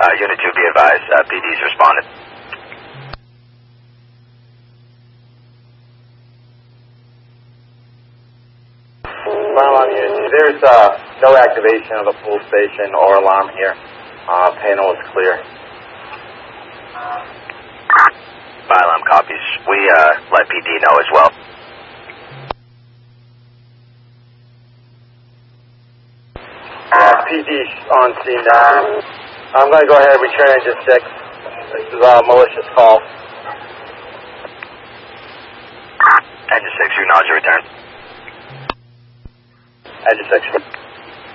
Unit 2, be advised, PD's responded. Alarm Unit 2, there's no activation of the pull station or alarm here. Panel is clear. Alarm copies. We let PD know as well. PD on scene now. I'm going to go ahead and return Engine 6. This is a malicious call. Engine 6, you acknowledge your return. Engine 6.